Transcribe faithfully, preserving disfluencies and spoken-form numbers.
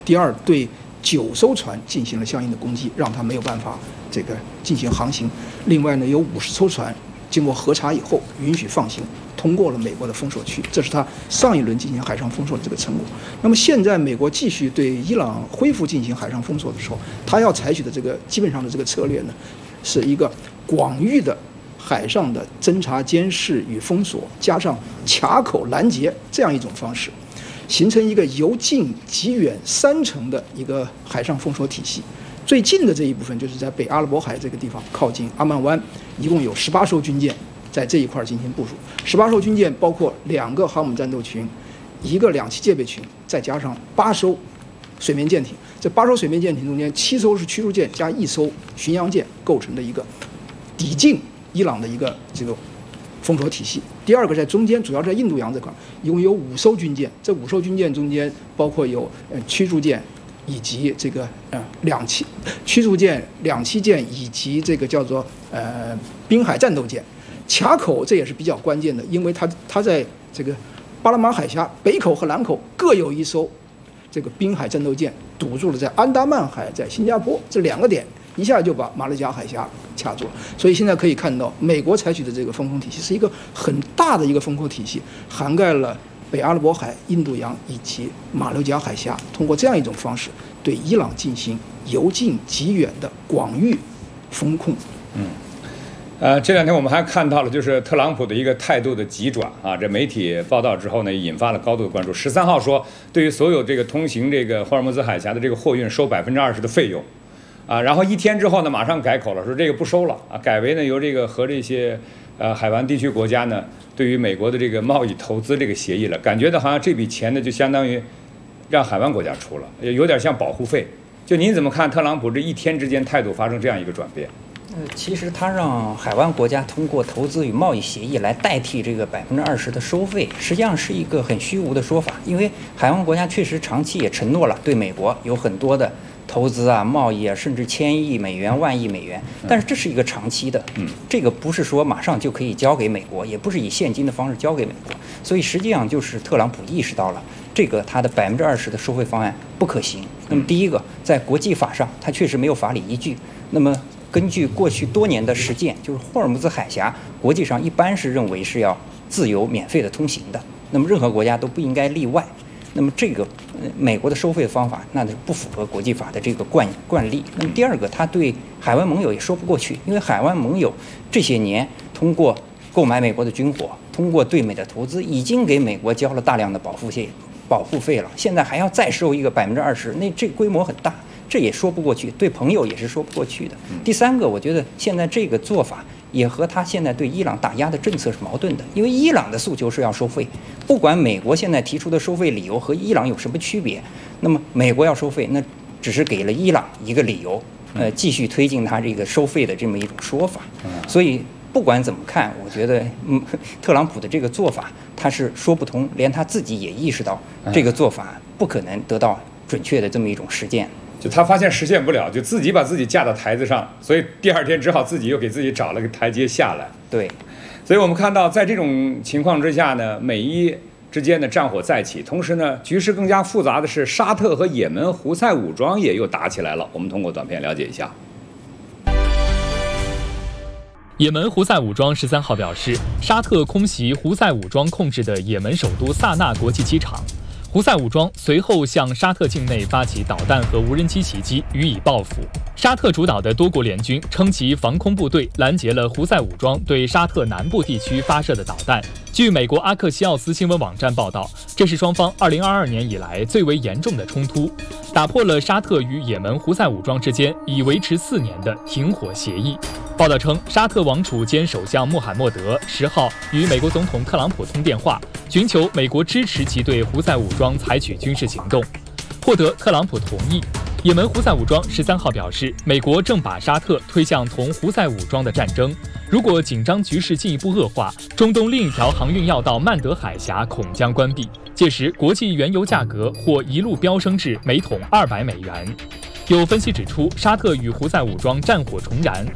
第二，对九艘船进行了相应的攻击，让它没有办法这个进行航行。另外呢，有五十艘船经过核查以后允许放行，通过了美国的封锁区，这是他上一轮进行海上封锁的这个成果。那么现在美国继续对伊朗恢复进行海上封锁的时候，他要采取的这个基本上的这个策略呢，是一个广域的海上的侦察、监视与封锁，加上卡口拦截这样一种方式，形成一个由近及远三层的一个海上封锁体系。最近的这一部分就是在北阿拉伯海这个地方，靠近阿曼湾，一共有十八艘军舰在这一块进行部署。十八艘军舰包括两个航母战斗群，一个两栖戒备群，再加上八艘水面舰艇。这八艘水面舰艇中间，七艘是驱逐舰加一艘巡洋舰构成的一个抵近伊朗的一个这个封锁体系。第二个在中间，主要在印度洋这块，一共有五艘军舰。这五艘军舰中间包括有呃驱逐舰。以及这个呃两栖驱逐舰、两栖舰以及这个叫做呃滨海战斗舰。卡口这也是比较关键的，因为它它在这个巴拿马海峡北口和南口各有一艘这个滨海战斗舰堵住了在安达曼海、在新加坡这两个点，一下就把马六甲海峡卡住了。所以现在可以看到，美国采取的这个封控体系是一个很大的一个封控体系，涵盖了北阿拉伯海、印度洋以及马六甲海峡，通过这样一种方式对伊朗进行由近及远的广域封控。 嗯，呃，这两天我们还看到了，就是特朗普的一个态度的急转啊。这媒体报道之后呢，引发了高度的关注。十三号说，对于所有这个通行这个霍尔木兹海峡的这个货运收百分之二十的费用，啊，然后一天之后呢，马上改口了，说这个不收了啊，改为呢由这个和这些呃海湾地区国家呢。对于美国的这个贸易投资这个协议了，感觉到好像这笔钱呢就相当于让海湾国家出了，有点像保护费。就您怎么看特朗普这一天之间态度发生这样一个转变？ 呃，其实他让海湾国家通过投资与贸易协议来代替这个百分之二十的收费，实际上是一个很虚无的说法。因为海湾国家确实长期也承诺了对美国有很多的投资啊、贸易啊，甚至千亿美元、万亿美元，但是这是一个长期的，嗯，这个不是说马上就可以交给美国，也不是以现金的方式交给美国，所以实际上就是特朗普意识到了这个他的百分之二十的收费方案不可行。那么第一个，在国际法上，它确实没有法理依据。那么根据过去多年的实践，就是霍尔木兹海峡，国际上一般是认为是要自由免费的通行的，那么任何国家都不应该例外。那么这个呃美国的收费方法，那是不符合国际法的这个惯惯例。那么第二个，他对海湾盟友也说不过去，因为海湾盟友这些年通过购买美国的军火，通过对美的投资，已经给美国交了大量的保护费保护费了，现在还要再收一个百分之二十，那这规模很大，这也说不过去，对朋友也是说不过去的。第三个，我觉得现在这个做法也和他现在对伊朗打压的政策是矛盾的，因为伊朗的诉求是要收费，不管美国现在提出的收费理由和伊朗有什么区别，那么美国要收费，那只是给了伊朗一个理由，呃，继续推进他这个收费的这么一种说法。所以不管怎么看，我觉得嗯，特朗普的这个做法他是说不通，连他自己也意识到这个做法不可能得到准确的这么一种实践。 就他发现实现不了，就自己把自己架到台子上，所以第二天只好自己又给自己找了个台阶下来。 对， 所以我们看到在这种情况之下呢，美伊之间的战火再起，同时呢，局势更加复杂的是，沙特和也门胡塞武装也又打起来了。我们通过短片了解一下。 也门胡塞武装十三号表示，沙特空袭胡塞武装控制的也门首都萨那国际机场。胡塞武装随后向沙特境内发起导弹和无人机袭击，予以报复。沙特主导的多国联军称其防空部队拦截了胡塞武装对沙特南部地区发射的导弹。据美国阿克西奥斯新闻网站报道，这是双方二零二二年以来最为严重的冲突，打破了沙特与也门胡塞武装之间已维持四年的停火协议。报道称，沙特王储兼首相穆罕默德十号与美国总统特朗普通电话，寻求美国支持其对胡塞武装采取军事行动，获得特朗普同意。也门胡塞武装十三号表示，美国正把沙特推向同胡塞武装的战争，如果紧张局势进一步恶化，中东另一条航运要道曼德海峡恐将关闭，届时国际原油价格或一路飙升至每桶二百美元。有分析指出，沙特与胡塞武装战火重燃，